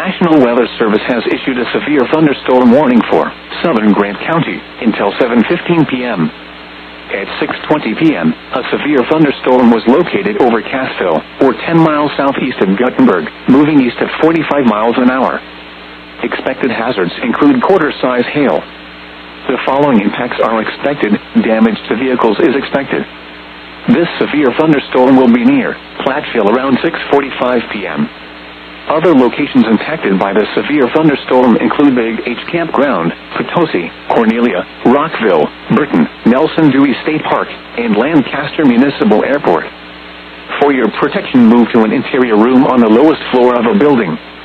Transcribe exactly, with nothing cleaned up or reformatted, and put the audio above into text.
National Weather Service has issued a severe thunderstorm warning for southern Grant County until seven fifteen p m At six twenty p m, a severe thunderstorm was located over Cassville, or ten miles southeast of Guttenberg, moving east at forty-five miles an hour. Expected hazards include quarter-size hail. The following impacts are expected. Damage to vehicles is expected. This severe thunderstorm will be near Platteville around six forty-five p m Other locations impacted by the severe thunderstorm include Big H Campground, Potosi, Cornelia, Rockville, Burton, Nelson Dewey State Park, and Lancaster Municipal Airport. For your protection, move to an interior room on the lowest floor of a building.